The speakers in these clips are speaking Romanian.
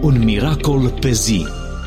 Un miracol pe zi.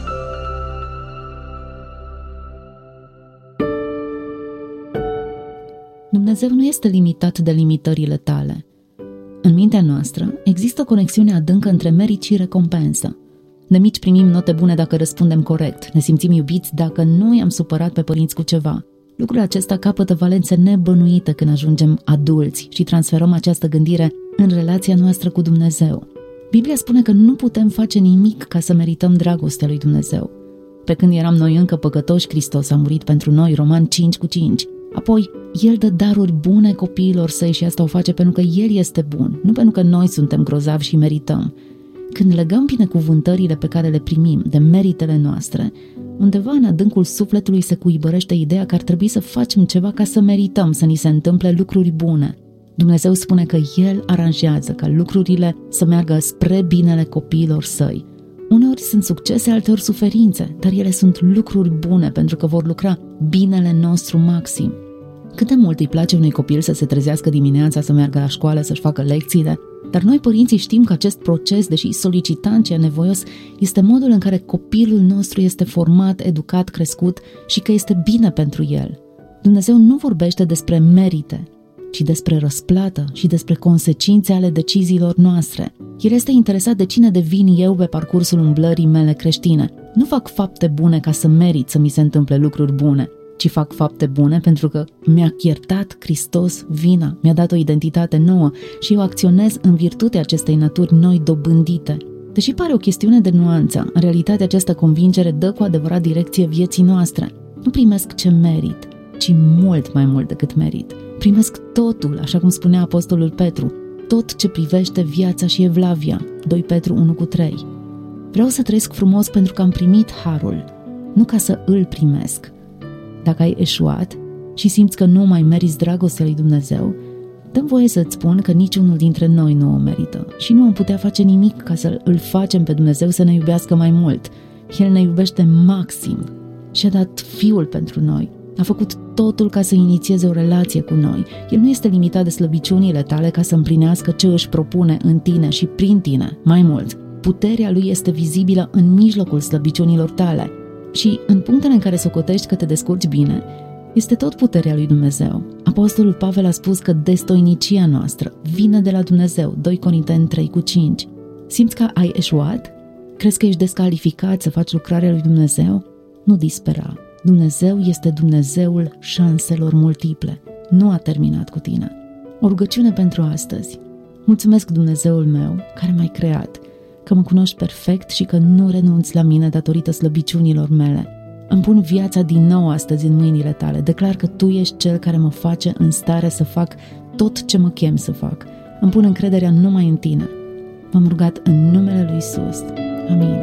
Dumnezeu nu este limitat de limitările tale. În mintea noastră există o conexiune adâncă între merit și recompensă. De mici primim note bune dacă răspundem corect, ne simțim iubiți dacă nu i-am supărat pe părinți cu ceva. Lucrul acesta capătă valențe nebănuite când ajungem adulți și transferăm această gândire în relația noastră cu Dumnezeu. Biblia spune că nu putem face nimic ca să merităm dragostea lui Dumnezeu. Pe când eram noi încă păcătoși, Hristos a murit pentru noi, Romani 5:5. Apoi, El dă daruri bune copiilor săi și asta o face pentru că El este bun, nu pentru că noi suntem grozavi și merităm. Când legăm binecuvântările pe care le primim de meritele noastre, undeva în adâncul sufletului se cuibărește ideea că ar trebui să facem ceva ca să merităm să ni se întâmple lucruri bune. Dumnezeu spune că El aranjează ca lucrurile să meargă spre binele copiilor săi. Uneori sunt succese, alteori suferințe, dar ele sunt lucruri bune pentru că vor lucra binele nostru maxim. Cât de mult îi place unui copil să se trezească dimineața, să meargă la școală, să-și facă lecțiile, dar noi părinții știm că acest proces, deși solicitant și anevoios, este modul în care copilul nostru este format, educat, crescut și că este bine pentru el. Dumnezeu nu vorbește despre merite, ci despre răsplată și despre consecințe ale deciziilor noastre. El este interesat de cine devin eu pe parcursul umblării mele creștine. Nu fac fapte bune ca să merit să mi se întâmple lucruri bune, ci fac fapte bune pentru că mi-a iertat Hristos vina, mi-a dat o identitate nouă și eu acționez în virtutea acestei naturi noi dobândite. Deși pare o chestiune de nuanță, în realitate această convingere dă cu adevărat direcție vieții noastre. Nu primesc ce merit, ci mult mai mult decât merit. Primesc totul, așa cum spunea apostolul Petru, tot ce privește viața și evlavia, 2 Petru 1:3. Vreau să trăiesc frumos pentru că am primit harul, nu ca să îl primesc. Dacă ai eșuat și simți că nu mai meriți dragostea lui Dumnezeu, dă-mi voie să-ți spun că niciunul dintre noi nu o merită și nu am putea face nimic ca să îl facem pe Dumnezeu să ne iubească mai mult. El ne iubește maxim și a dat Fiul pentru noi. A făcut totul ca să inițieze o relație cu noi. El nu este limitat de slăbiciunile tale ca să împlinească ce își propune în tine și prin tine. Mai mult, puterea lui este vizibilă în mijlocul slăbiciunilor tale. Și în punctele în care socotești că te descurci bine, este tot puterea lui Dumnezeu. Apostolul Pavel a spus că destoinicia noastră vine de la Dumnezeu, 2 Corinteni 3:5. Simți că ai eșuat? Crezi că ești descalificat să faci lucrarea lui Dumnezeu? Nu dispera. Dumnezeu este Dumnezeul șanselor multiple. Nu a terminat cu tine. O rugăciune pentru astăzi. Mulțumesc, Dumnezeul meu, care m-ai creat, că mă cunoști perfect și că nu renunți la mine datorită slăbiciunilor mele. Îmi pun viața din nou astăzi în mâinile tale. Declar că tu ești cel care mă face în stare să fac tot ce mă chem să fac. Îmi pun încrederea numai în tine. M-am rugat în numele lui Iisus. Amin.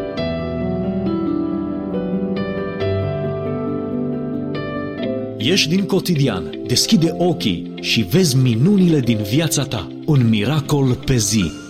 Ieși din cotidian, deschide ochii și vezi minunile din viața ta. Un miracol pe zi.